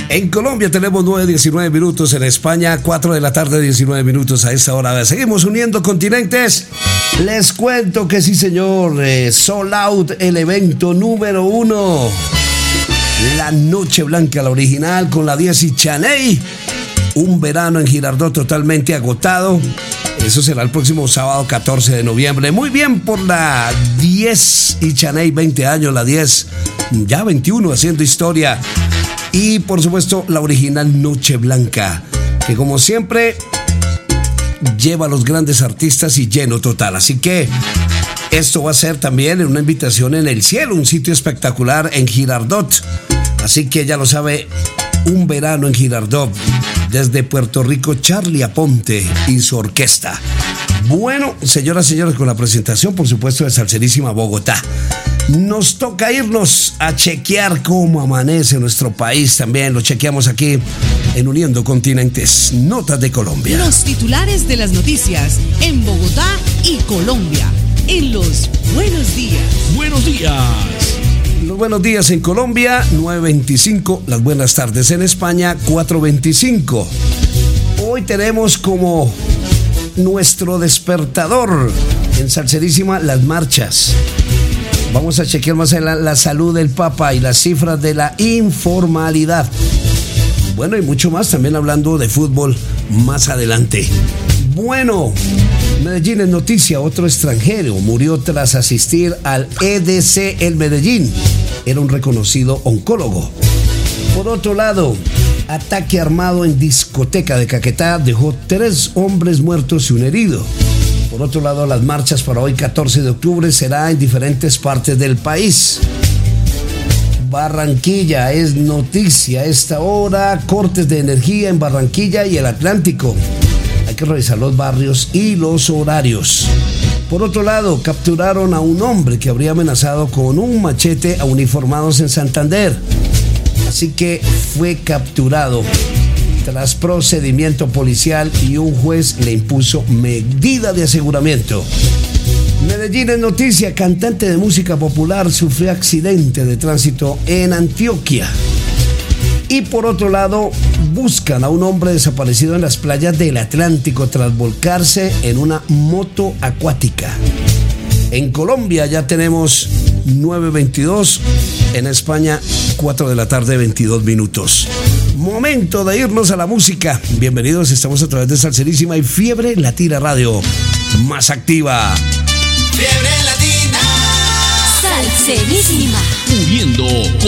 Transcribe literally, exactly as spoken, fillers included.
En Colombia tenemos nueve diecinueve minutos, en España cuatro de la tarde diecinueve minutos a esta hora. Seguimos uniendo continentes. Les cuento que sí, señor, eh, Sold Out, el evento número uno. La Noche Blanca, la original, con la diez y Chaney. Un verano en Girardot totalmente agotado. Eso será el próximo sábado catorce de noviembre. Muy bien por la diez y Chaney, veinte años, la diez, ya veintiuno, haciendo historia. Y por supuesto la original Noche Blanca, que como siempre lleva a los grandes artistas y lleno total. Así que esto va a ser también una invitación en el cielo, un sitio espectacular en Girardot. Así que ya lo sabe, un verano en Girardot. Desde Puerto Rico, Charlie Aponte y su orquesta. Bueno, señoras y señores, con la presentación, por supuesto, de Salserísima Bogotá. Nos toca irnos a chequear cómo amanece nuestro país también. Lo chequeamos aquí en Uniendo Continentes. Notas de Colombia. Los titulares de las noticias en Bogotá y Colombia. En los Buenos Días. Buenos días. Los buenos días en Colombia, nueve veinticinco. Las buenas tardes en España, cuatro veinticinco. Hoy tenemos como nuestro despertador en Salserísima las marchas. Vamos a chequear más adelante la salud del Papa y las cifras de la informalidad. Bueno, y mucho más, también hablando de fútbol más adelante. Bueno, Medellín en noticia, otro extranjero murió tras asistir al E D C en Medellín. Era un reconocido oncólogo. Por otro lado, ataque armado en discoteca de Caquetá dejó tres hombres muertos y un herido. Por otro lado, las marchas para hoy catorce de octubre será en diferentes partes del país. Barranquilla es noticia a esta hora, cortes de energía en Barranquilla y el Atlántico. Hay que revisar los barrios y los horarios. Por otro lado, capturaron a un hombre que habría amenazado con un machete a uniformados en Santander. Así que fue capturado. Tras procedimiento policial y un juez le impuso medida de aseguramiento. Medellín es noticia, cantante de música popular sufrió accidente de tránsito en Antioquia. Y por otro lado, buscan a un hombre desaparecido en las playas del Atlántico tras volcarse en una moto acuática. En Colombia ya tenemos nueve veintidós, en España cuatro de la tarde veintidós minutos. Momento de irnos a la música. Bienvenidos, estamos a través de Salserísima y Fiebre Latina Radio, más activa. Fiebre Latina. Salserísima. Uniendo